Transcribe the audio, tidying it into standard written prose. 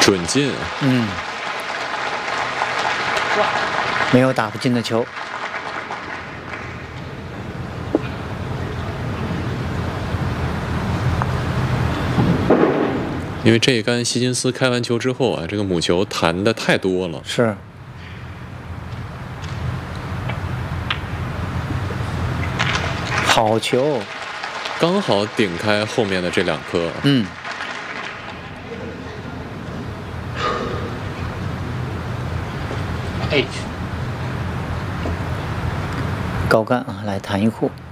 准进。 没有打不进的球。 因为这一杆希金斯开完球之后啊，这个母球弹的太多了。 是。好球， 刚好顶开后面的这2颗。 高杆啊，来弹一库。